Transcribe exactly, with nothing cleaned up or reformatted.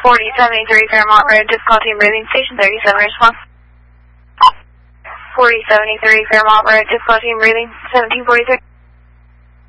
forty seventy-three Fairmont Road, difficulty in breathing, station thirty-seven, response. forty seventy-three Fairmont Road, difficulty in breathing, seventeen forty-three.